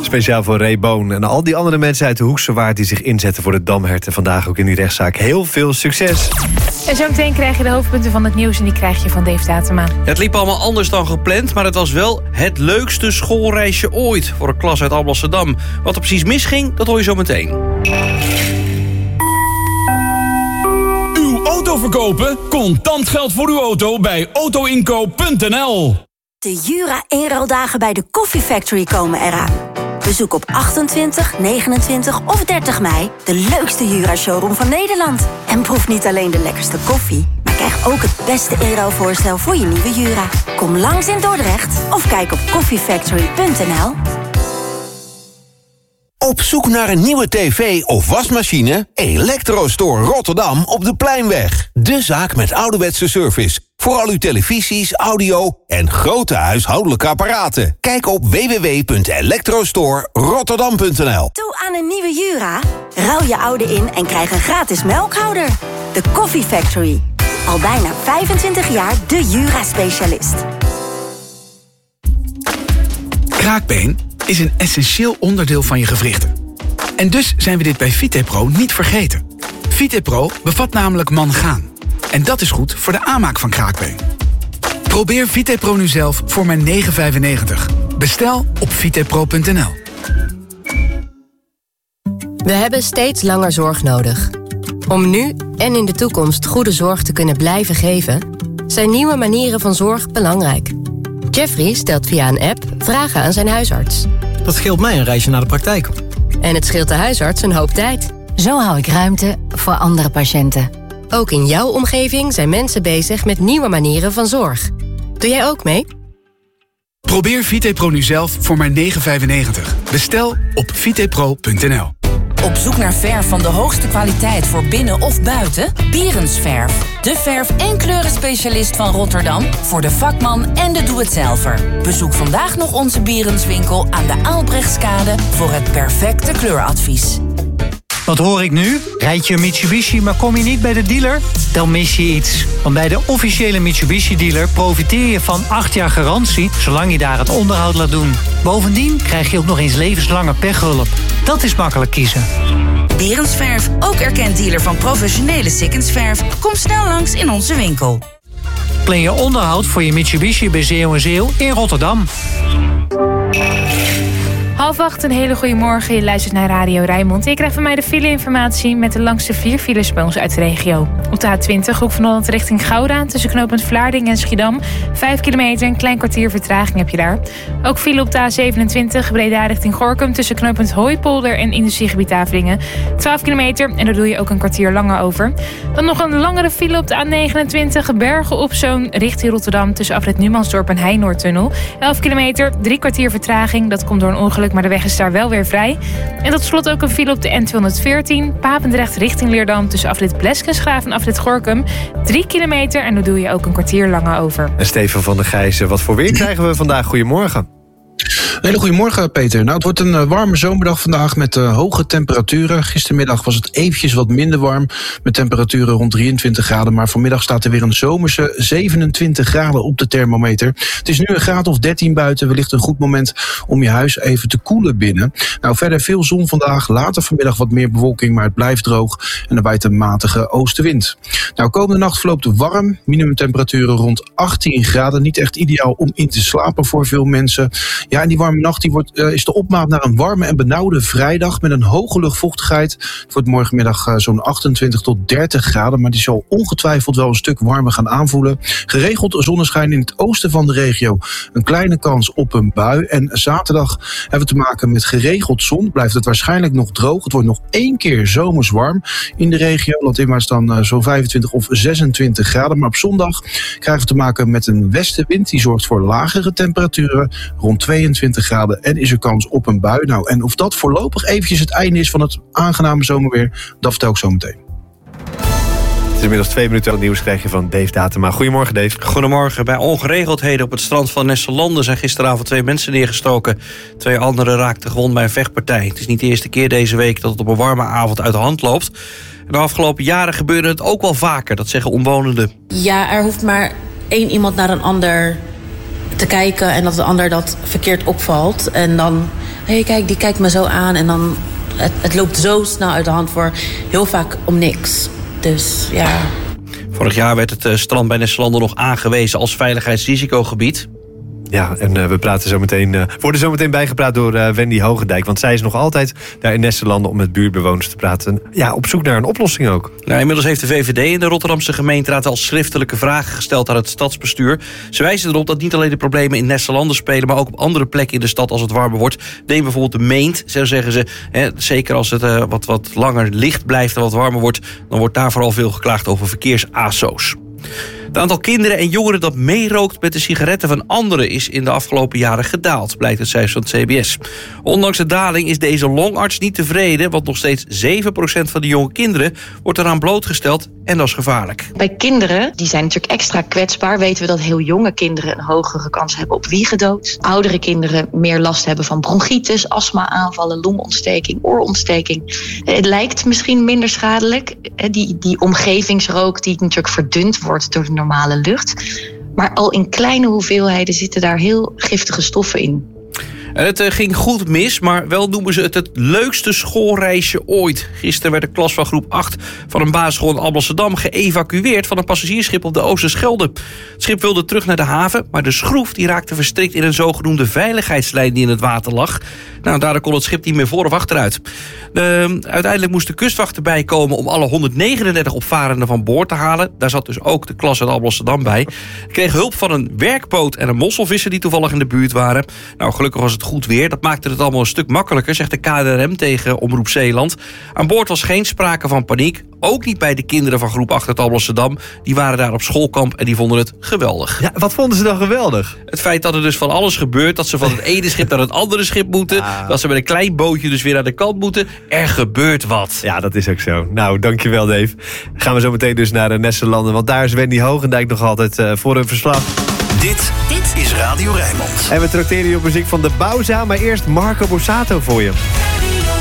Speciaal voor Ray Boon en al die andere mensen uit de Hoekse Waard die zich inzetten voor de damherten. Vandaag ook in die rechtszaak. Heel veel succes. En zo meteen krijg je de hoofdpunten van het nieuws en die krijg je van Dave Datema. Het liep allemaal anders dan gepland, maar het was wel het leukste schoolreisje ooit voor een klas uit Alblasserdam. Wat er precies misging, dat hoor je zo meteen. Uw auto verkopen? Contant geld voor uw auto bij autoinkoop.nl. De Jura-inruildagen bij de Coffee Factory komen eraan. Bezoek op 28, 29 of 30 mei de leukste Jura-showroom van Nederland. En proef niet alleen de lekkerste koffie, maar krijg ook het beste inruilvoorstel voor je nieuwe Jura. Kom langs in Dordrecht of kijk op coffeefactory.nl. Op zoek naar een nieuwe tv of wasmachine? Electrostore Rotterdam op de Pleinweg. De zaak met ouderwetse service. Voor al uw televisies, audio en grote huishoudelijke apparaten. Kijk op www.electrostorotterdam.nl. Toe aan een nieuwe Jura? Ruil je oude in en krijg een gratis melkhouder. De Coffee Factory. Al bijna 25 jaar de Jura-specialist. Kraakbeen is een essentieel onderdeel van je gewrichten. En dus zijn we dit bij VitePro niet vergeten. VitePro bevat namelijk mangaan. En dat is goed voor de aanmaak van kraakbeen. Probeer VitePro nu zelf voor maar €9,95. Bestel op vitepro.nl. We hebben steeds langer zorg nodig. Om nu en in de toekomst goede zorg te kunnen blijven geven, zijn nieuwe manieren van zorg belangrijk. Jeffrey stelt via een app vragen aan zijn huisarts. Dat scheelt mij een reisje naar de praktijk. En het scheelt de huisarts een hoop tijd. Zo hou ik ruimte voor andere patiënten. Ook in jouw omgeving zijn mensen bezig met nieuwe manieren van zorg. Doe jij ook mee? Probeer VitePro nu zelf voor maar €9,95. Bestel op vitepro.nl. Op zoek naar verf van de hoogste kwaliteit voor binnen of buiten? Bierensverf. De verf- en kleurenspecialist van Rotterdam voor de vakman en de doe-het-zelver. Bezoek vandaag nog onze Bierenswinkel aan de Aalbrechtskade voor het perfecte kleuradvies. Wat hoor ik nu? Rijd je een Mitsubishi, maar kom je niet bij de dealer? Dan mis je iets. Want bij de officiële Mitsubishi-dealer profiteer je van 8 jaar garantie, zolang je daar het onderhoud laat doen. Bovendien krijg je ook nog eens levenslange pechhulp. Dat is makkelijk kiezen. Bierensverf, ook erkend dealer van professionele Sikkensverf. Kom snel langs in onze winkel. Plan je onderhoud voor je Mitsubishi bij Zeeuw & Zeeuw in Rotterdam. 7:30, een hele goede morgen. Je luistert naar Radio Rijnmond. Je krijgt van mij de file-informatie met de langste 4 files bij ons uit de regio. Op de A20, Hoek van Holland richting Gouda, tussen knooppunt Vlaardingen en Schiedam. 5 kilometer, een klein kwartier vertraging heb je daar. Ook file op de A27, Breda richting Gorinchem, tussen knooppunt Hooipolder en industriegebied Avelingen. 12 kilometer en daar doe je ook een kwartier langer over. Dan nog een langere file op de A29, Bergen op Zoom richting Rotterdam, tussen afrit Numansdorp en Heinoordtunnel. 11 kilometer, 3 kwartier vertraging. Dat komt door een ongeluk, maar de weg is daar wel weer vrij. En tot slot ook een file op de N214, Papendrecht richting Leerdam, tussen afrit Bleskensgraaf en afrit Gorinchem. 3 kilometer en daar doe je ook een kwartier langer over. En Steven van der Gijzen, wat voor weer krijgen we vandaag? Goedemorgen. Een hele goedemorgen, Peter. Nou, het wordt een warme zomerdag vandaag met hoge temperaturen. Gistermiddag was het eventjes wat minder warm, met temperaturen rond 23 graden. Maar vanmiddag staat er weer een zomerse 27 graden op de thermometer. Het is nu een graad of 13 buiten. Wellicht een goed moment om je huis even te koelen binnen. Nou, verder veel zon vandaag. Later vanmiddag wat meer bewolking, maar het blijft droog. En er waait een matige oostenwind. Nou, komende nacht verloopt het warm. Minimumtemperaturen rond 18 graden. Niet echt ideaal om in te slapen voor veel mensen. Ja, en die warme nacht is de opmaat naar een warme en benauwde vrijdag met een hoge luchtvochtigheid. Het wordt morgenmiddag zo'n 28 tot 30 graden, maar die zal ongetwijfeld wel een stuk warmer gaan aanvoelen. Geregeld zonneschijn in het oosten van de regio. Een kleine kans op een bui. En zaterdag hebben we te maken met geregeld zon. Blijft het waarschijnlijk nog droog. Het wordt nog 1 keer zomers warm in de regio. Landinwaarts dan zo'n 25 of 26 graden. Maar op zondag krijgen we te maken met een westenwind. Die zorgt voor lagere temperaturen rond 22 graden en is er kans op een bui. Nou, en of dat voorlopig eventjes het einde is van het aangename zomerweer, dat vertel ik zo meteen. Het is inmiddels 2 minuten aan het nieuws krijg je van Dave Datema. Goedemorgen, Dave. Goedemorgen. Bij ongeregeldheden op het strand van Nesselanden zijn gisteravond 2 mensen neergestoken. 2 anderen raakten gewond bij een vechtpartij. Het is niet de eerste keer deze week dat het op een warme avond uit de hand loopt. De afgelopen jaren gebeurde het ook wel vaker, dat zeggen omwonenden. Ja, er hoeft maar 1 iemand naar een ander te kijken en dat de ander dat verkeerd opvalt. En dan Hé, kijk, die kijkt me zo aan. En dan, het loopt zo snel uit de hand voor heel vaak om niks. Dus ja. Vorig jaar werd het strand bij Nesselanden nog aangewezen als veiligheidsrisicogebied. Ja, en we worden zo meteen bijgepraat door Wendy Hogendijk. Want zij is nog altijd daar in Nesselanden om met buurtbewoners te praten. Ja, op zoek naar een oplossing ook. Nou, inmiddels heeft de VVD in de Rotterdamse gemeenteraad al schriftelijke vragen gesteld aan het stadsbestuur. Ze wijzen erop dat niet alleen de problemen in Nesselanden spelen, maar ook op andere plekken in de stad als het warmer wordt. Neem bijvoorbeeld de Meent. Zo zeggen ze, zeker als het wat langer licht blijft en wat warmer wordt, dan wordt daar vooral veel geklaagd over verkeers-ASO's. Het aantal kinderen en jongeren dat meerookt met de sigaretten van anderen is in de afgelopen jaren gedaald, blijkt uit cijfers van het CBS. Ondanks de daling is deze longarts niet tevreden, want nog steeds 7% van de jonge kinderen wordt eraan blootgesteld en dat is gevaarlijk. Bij kinderen, die zijn natuurlijk extra kwetsbaar, weten we dat heel jonge kinderen een hogere kans hebben op wiegedood. Oudere kinderen meer last hebben van bronchitis, astma-aanvallen, longontsteking, oorontsteking. Het lijkt misschien minder schadelijk, die omgevingsrook die natuurlijk verdund wordt door de normale lucht. Maar al in kleine hoeveelheden zitten daar heel giftige stoffen in. En het ging goed mis, maar wel noemen ze het leukste schoolreisje ooit. Gisteren werd de klas van groep 8 van een basisschool in Alblasserdam geëvacueerd van een passagiersschip op de Oosterschelde. Het schip wilde terug naar de haven, maar de schroef die raakte verstrikt in een zogenoemde veiligheidslijn die in het water lag. Nou, daardoor kon het schip niet meer voor of achteruit. Uiteindelijk moest de kustwacht erbij komen om alle 139 opvarenden van boord te halen. Daar zat dus ook de klas uit Alblasserdam bij. Ik kreeg hulp van een werkboot en een mosselvisser die toevallig in de buurt waren. Nou, gelukkig was het goed weer. Dat maakte het allemaal een stuk makkelijker, zegt de KNRM tegen Omroep Zeeland. Aan boord was geen sprake van paniek. Ook niet bij de kinderen van groep 8 uit Alblasserdam. Die waren daar op schoolkamp en die vonden het geweldig. Ja, wat vonden ze dan geweldig? Het feit dat er dus van alles gebeurt. Dat ze van het ene schip naar het andere schip moeten. Dat ze met een klein bootje dus weer naar de kant moeten. Er gebeurt wat. Ja, dat is ook zo. Nou, dankjewel Dave. Gaan we zo meteen dus naar Nesselanden. Want daar is Wendy Hogendijk nog altijd voor een verslag. Dit is Radio Rijnmond. En we trakteren je op muziek van de Bauza. Maar eerst Marco Borsato voor je.